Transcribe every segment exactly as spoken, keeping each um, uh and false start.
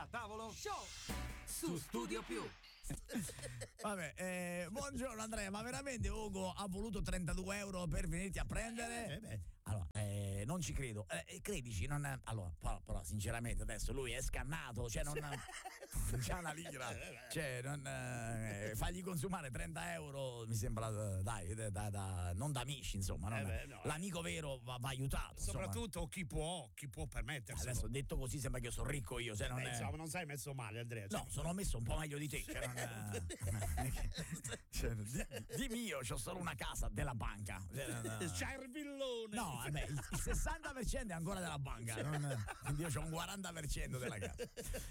tavolo show su Studio Più. Vabbè, eh, buongiorno Andrea, ma veramente Ugo ha voluto trentadue euro per venirti a prendere? Eh, beh. Allora, eh, non ci credo. Eh, credici, non. Allora, però, però, sinceramente, adesso lui è scannato, cioè non. Non c'ha una lira, cioè non. Eh, fagli consumare trenta euro mi sembra, dai, da, da, da, non da amici, insomma. Non, eh beh, no, l'amico vero va, va aiutato. Soprattutto insomma. chi può, chi può permetterselo. Adesso detto così sembra che io sono ricco io, cioè non, Beh, è... insomma, non sei messo male, Andrea. Cioè... No, sono messo un po' meglio di te. Cioè, non, cioè, di, di mio c'ho solo una casa della banca. Cioè, non, c'hai il villone. No, vabbè, il, il sessanta per cento è ancora della banca, non, quindi io c'ho un quaranta per cento della casa.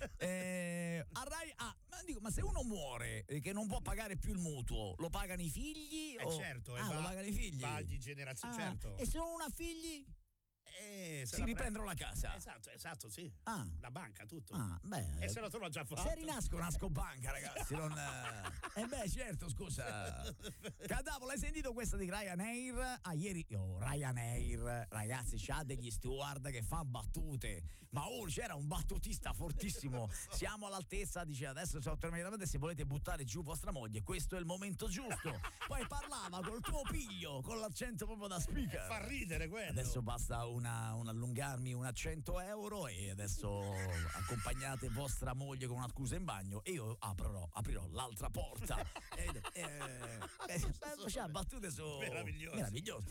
Eh, a Rai, ah, ma, dico, ma se uno muore e che non può pagare più il mutuo, lo pagano i figli? Eh o... certo, ah, e va, lo pagano i figli. Va di generazione, ah, certo. E se non ha figli? Eh, si riprendono la casa. Esatto, esatto, sì. Ah. La banca, tutto. Ah, beh. E se lo tu l'ho già fatto. Se rinasco, nasco banca, ragazzi. Non... Eh beh, certo, scusa. Cadavolo, hai sentito questa di Ryanair? Ah, ieri. Oh, Ryanair, ragazzi, c'ha degli steward che fanno battute. Ma oh, c'era un battutista fortissimo. Siamo all'altezza, dice adesso sono terminati. Se volete buttare giù vostra moglie, questo è il momento giusto. Poi parlava col tuo piglio, con l'accento proprio da speaker. Fa ridere quello. Adesso basta un Una, un allungarmi una cento euro e adesso accompagnate vostra moglie con una scusa in bagno e io aprirò, aprirò l'altra porta e, eh, eh, cioè, battute su meraviglioso, meraviglioso.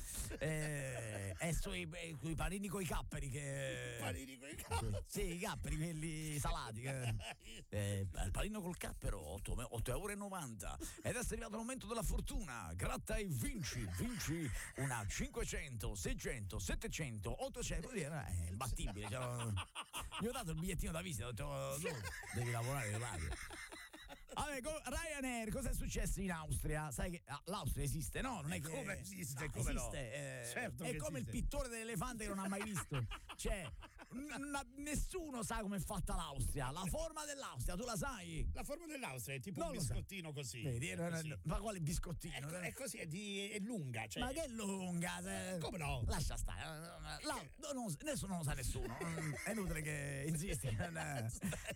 Eh, e sui i panini coi capperi che panini coi capperi sì, i capperi quelli salati che, eh, il panino col cappero otto euro e novanta ed è arrivato il momento della fortuna, gratta e vinci vinci una cinquecento, seicento, settecento, ottocento, è imbattibile. Cioè, gli ho dato il bigliettino da visita, ho detto no, devi lavorare in radio. Vabbè, con Ryanair, cosa è successo in Austria? Sai che ah, l'Austria esiste, no? Non è che come esiste, no, come esiste, no? eh, Certo è che come esiste. il pittore dell'elefante che non ha mai visto. Cioè, n- nessuno sa come è fatta l'Austria. La forma dell'Austria, tu la sai? La forma dell'Austria è tipo Non un lo biscottino così. Vedi, è non- così. ma quale biscottino? È, è così, è, di, è lunga. Cioè... Ma che lunga? eh? Come no? Lascia stare. La, non, nessuno non lo sa nessuno. È inutile che insisti. Eh,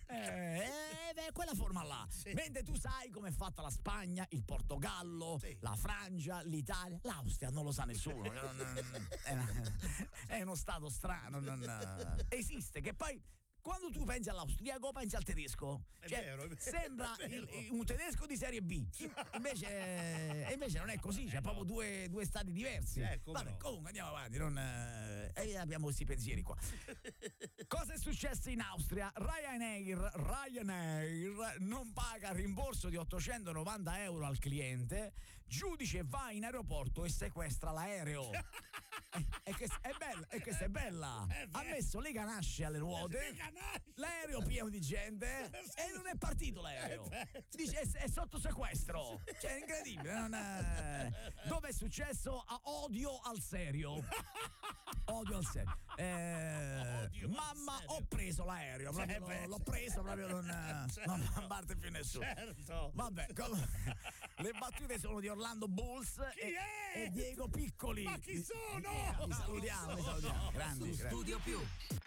eh, beh, quella forma là. Sì. Mentre tu sai come è fatta la Spagna, il Portogallo, sì. la Francia, l'Italia, l'Austria non lo sa nessuno. È, è uno stato strano. Non, esiste che poi. Quando tu pensi all'austriaco pensi al tedesco, È cioè, vero, è vero, sembra è vero. il- un tedesco di serie B, invece, e invece non è così, c'è Eh, proprio no. due, due stati diversi. Eh, come Vabbè, no. comunque andiamo avanti, non, eh, e abbiamo questi pensieri qua. Cosa è successo in Austria? Ryanair, Ryanair non paga rimborso di ottocentonovanta euro al cliente, giudice va in aeroporto e sequestra l'aereo. E, e, che, è bella, e questa è bella. È Ha vero. messo le ganasce alle ruote, Le ganasce. l'aereo pieno di gente e non è partito l'aereo. Dice è, è sotto sequestro. Cioè, è incredibile. Non è... Dove è successo? A Odio al serio. Odio al serio. Eh, Odio al mamma, serio. ho preso l'aereo. Proprio, Eh, l'ho, beh. l'ho preso proprio. Non, Certo. non parte più nessuno. Certo. Vabbè, com- le battute sono di Orlando Bulls Chi e, è? e Diego Piccoli. Ma chi sono? Li salutiamo, li salutiamo. Grandi, Su grandi. Studio Più.